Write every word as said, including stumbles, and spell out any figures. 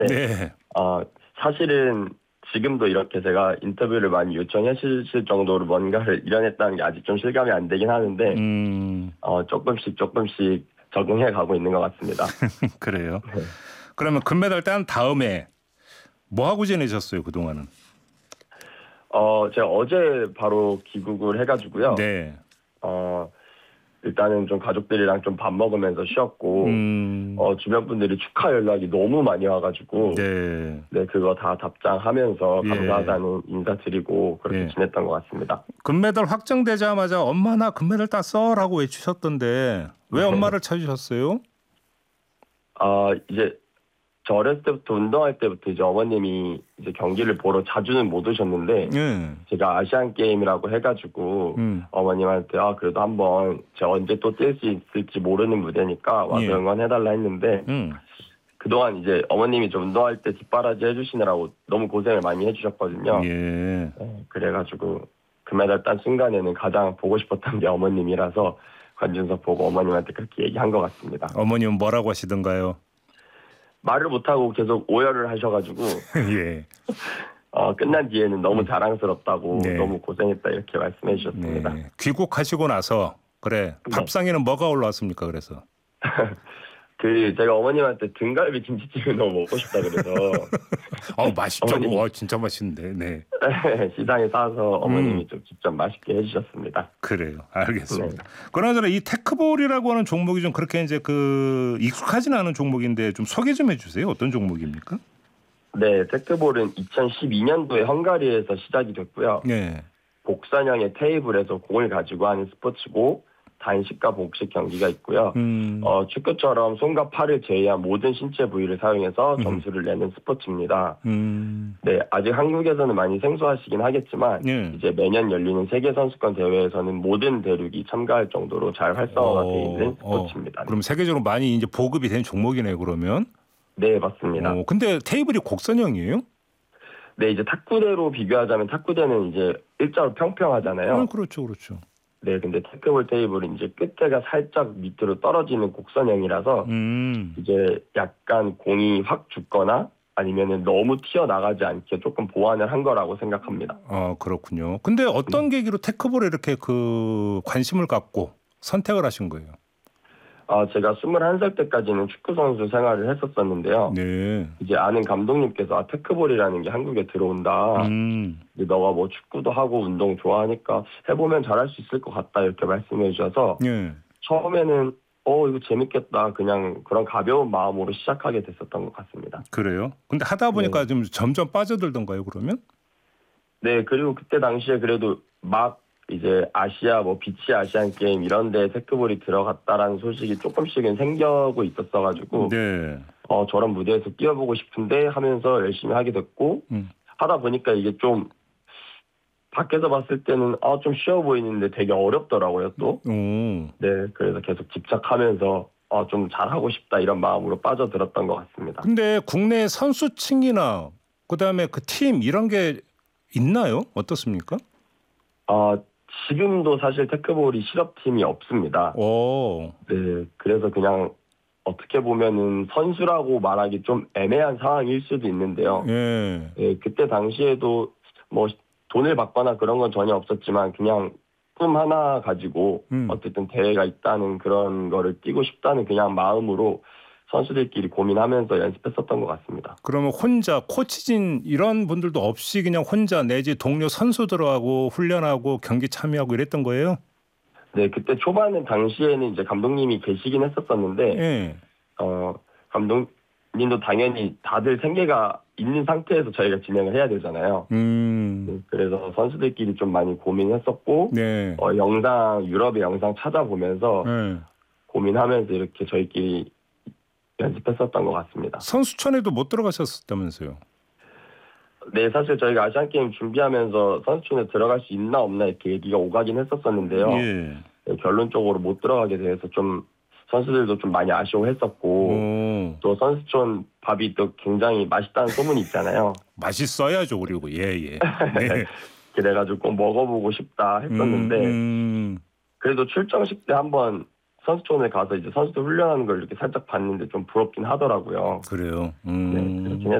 네. 어, 사실은 지금도 이렇게 제가 인터뷰를 많이 요청해 주실 정도로 뭔가를 이뤄냈다는 게 아직 좀 실감이 안 되긴 하는데 음. 어, 조금씩 조금씩 적응해 가고 있는 것 같습니다. 그래요. 네. 그러면 금메달 딴 다음에 뭐 하고 지내셨어요, 그동안은? 어, 제가 어제 바로 귀국을 해가지고요. 네. 어, 일단은 좀 가족들이랑 좀 밥 먹으면서 쉬었고, 음. 어, 주변 분들이 축하 연락이 너무 많이 와가지고, 네. 네, 그거 다 답장하면서 예. 감사하다는 인사드리고 그렇게 예. 지냈던 것 같습니다. 금메달 확정되자마자 엄마 나 금메달 땄어라고 외치셨던데 왜 엄마를 찾으셨어요? 아, 이제 저 어렸을 때부터 운동할 때부터 이제 어머님이 이제 경기를 보러 자주는 못 오셨는데, 예. 제가 아시안 게임이라고 해가지고 음. 어머님한테 아 그래도 한번 제가 언제 또 뛸 수 있을지 모르는 무대니까 와서 예. 응원해달라 했는데 음. 그동안 이제 어머님이 좀 운동할 때 뒷바라지 해주시느라고 너무 고생을 많이 해주셨거든요. 예. 네, 그래가지고 금메달 딴 순간에는 가장 보고 싶었던 게 어머님이라서 관중석 보고 어머님한테 그렇게 얘기한 것 같습니다. 어머님은 뭐라고 하시던가요? 말을 못하고 계속 오열을 하셔가지고 예. 어, 끝난 뒤에는 너무 자랑스럽다고 네. 너무 고생했다 이렇게 말씀해 주셨습니다. 네. 귀국하시고 나서 그래 네. 밥상에는 뭐가 올라왔습니까? 그래서 그 제가 어머님한테 등갈비 김치찜을 너무 먹고 싶다 그래서 어 맛있죠. 어머님. 와 진짜 맛있는데. 네. 시장에 사서 어머님이 음. 좀 직접 맛있게 해주셨습니다. 그래요. 알겠습니다. 네. 그나저나 이 테크볼이라고 하는 종목이 좀 그렇게 이제 그 익숙하진 않은 종목인데 좀 소개 좀 해주세요. 어떤 종목입니까? 네, 테크볼은 이천십이 년도에 헝가리에서 시작이 됐고요. 네. 복선형의 테이블에서 공을 가지고 하는 스포츠고 단식과 복식 경기가 있고요. 음. 어, 축구처럼 손과 팔을 제외한 모든 신체 부위를 사용해서 점수를 내는 스포츠입니다. 음. 네, 아직 한국에서는 많이 생소하시긴 하겠지만 예. 이제 매년 열리는 세계 선수권 대회에서는 모든 대륙이 참가할 정도로 잘 활성화가 되어 있는 스포츠입니다. 어, 그럼 세계적으로 많이 이제 보급이 된 종목이네요. 그러면. 네, 맞습니다. 어, 근데 테이블이 곡선형이에요? 네, 이제 탁구대로 비교하자면 탁구대는 이제 일자로 평평하잖아요. 어, 그렇죠, 그렇죠. 네, 근데 테크볼 테이블은 이제 끝에가 살짝 밑으로 떨어지는 곡선형이라서 음. 이제 약간 공이 확 죽거나 아니면은 너무 튀어나가지 않게 조금 보완을 한 거라고 생각합니다. 어, 그렇군요. 근데 어떤 네. 계기로 테크볼에 이렇게 그 관심을 갖고 선택을 하신 거예요? 아, 제가 스물한 살 때까지는 축구 선수 생활을 했었었는데요. 네. 이제 아는 감독님께서 아, 테크볼이라는 게 한국에 들어온다. 음. 이제 너가 뭐 축구도 하고 운동 좋아하니까 해보면 잘할 수 있을 것 같다 이렇게 말씀해 주셔서 예. 처음에는 어 이거 재밌겠다 그냥 그런 가벼운 마음으로 시작하게 됐었던 것 같습니다. 그래요? 근데 하다 보니까 네. 좀 점점 빠져들던가요, 그러면? 네, 그리고 그때 당시에 그래도 막 이제 아시아 뭐 비치 아시안 게임 이런 데 테크볼이 들어갔다라는 소식이 조금씩은 생겨고 있었어가지고 네. 어 저런 무대에서 뛰어보고 싶은데 하면서 열심히 하게 됐고 음. 하다 보니까 이게 좀 밖에서 봤을 때는 아, 좀 쉬워 보이는데 되게 어렵더라고요 또. 오. 네, 그래서 계속 집착하면서 어, 좀 잘하고 싶다 이런 마음으로 빠져들었던 것 같습니다. 근데 국내 선수층이나 그다음에 그 팀 이런 게 있나요? 어떻습니까? 아, 지금도 사실 테크볼이 실업팀이 없습니다. 오. 네, 그래서 그냥 어떻게 보면은 선수라고 말하기 좀 애매한 상황일 수도 있는데요. 예. 네, 그때 당시에도 뭐 돈을 받거나 그런 건 전혀 없었지만 그냥 꿈 하나 가지고 음. 어쨌든 대회가 있다는 그런 거를 뛰고 싶다는 그냥 마음으로 선수들끼리 고민하면서 연습했었던 것 같습니다. 그러면 혼자 코치진 이런 분들도 없이 그냥 혼자 내지 동료 선수들하고 훈련하고 경기 참여하고 이랬던 거예요? 네, 그때 초반에 당시에는 이제 감독님이 계시긴 했었었는데, 예. 어, 감독님도 당연히 다들 생계가 있는 상태에서 저희가 진행을 해야 되잖아요. 음. 네, 그래서 선수들끼리 좀 많이 고민했었고, 네. 어, 영상, 유럽의 영상 찾아보면서 예. 고민하면서 이렇게 저희끼리 연습했었던 것 같습니다. 선수촌에도 못 들어가셨다면서요? 네, 사실 저희가 아시안게임 준비하면서 선수촌에 들어갈 수 있나 없나 이렇게 얘기가 오가긴 했었었는데요. 예. 네, 결론적으로 못 들어가게 돼서 좀 선수들도 좀 많이 아쉬워했었고 오. 또 선수촌 밥이 또 굉장히 맛있다는 소문이 있잖아요. 맛있어야죠, 그리고 예예. 예. 네. 그래가지고 꼭 먹어보고 싶다 했었는데 음, 음. 그래도 출정식 때 한번 선수촌에 가서 이제 선수들 훈련하는 걸 이렇게 살짝 봤는데 좀 부럽긴 하더라고요. 그래요. 네, 음. 그렇긴